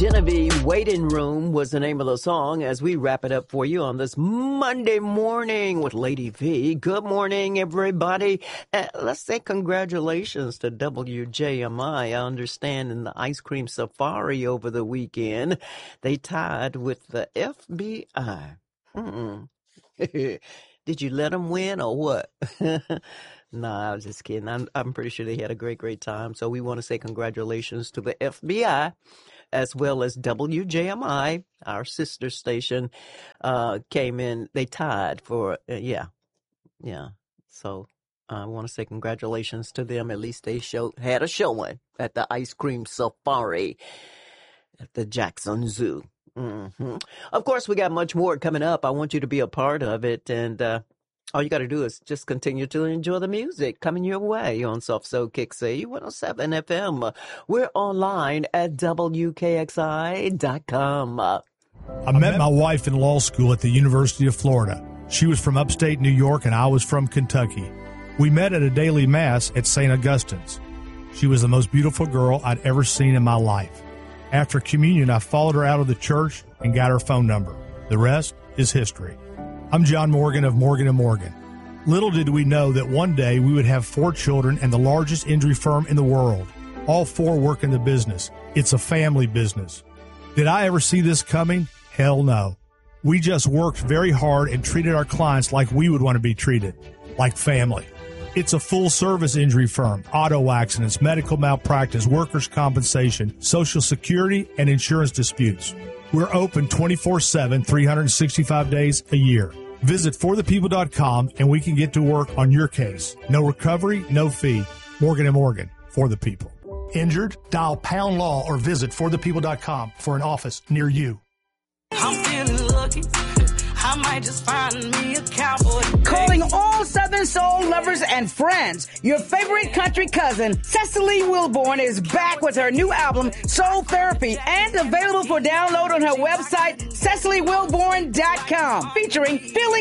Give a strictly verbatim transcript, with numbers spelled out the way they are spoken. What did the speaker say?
Genevieve Waiting Room was the name of the song as we wrap it up for you on this Monday morning with Lady V. Good morning, everybody. Uh, let's say congratulations to W J M I. I understand in the ice cream safari over the weekend, they tied with the F B I. Hmm. Did you let them win or what? Nah, I was just kidding. I'm, I'm pretty sure they had a great, great time. So we want to say congratulations to the F B I as well as W J M I, our sister station, uh, came in. They tied for, uh, yeah, yeah. So I want to say congratulations to them. At least they show, had a showing at the ice cream safari at the Jackson Zoo. Mm-hmm. Of course, we got much more coming up. I want you to be a part of it. And uh, all you got to do is just continue to enjoy the music coming your way on Soft Soul Kicks A one oh seven F M. We're online at W K X I dot com. I met my wife in law school at the University of Florida. She was from upstate New York and I was from Kentucky. We met at a daily mass at Saint Augustine's. She was the most beautiful girl I'd ever seen in my life. After communion, I followed her out of the church and got her phone number. The rest is history. I'm John Morgan of Morgan and Morgan. Little did we know that one day we would have four children and the largest injury firm in the world. All four work in the business. It's a family business. Did I ever see this coming? Hell no. We just worked very hard and treated our clients like we would want to be treated, like family. It's a full-service injury firm, auto accidents, medical malpractice, workers' compensation, Social Security, and insurance disputes. We're open twenty-four seven, three hundred sixty-five days a year. Visit for the people dot com and we can get to work on your case. No recovery, no fee. Morgan and Morgan, for the people. Injured? Dial pound law or visit for the people dot com for an office near you. I'm feeling lucky. I might just find me a cowboy. Calling all Southern soul lovers and friends. Your favorite country cousin, Cecily Wilborn, is back with her new album, Soul Therapy, and available for download on her website, Cecily Wilborn dot com, featuring Feeling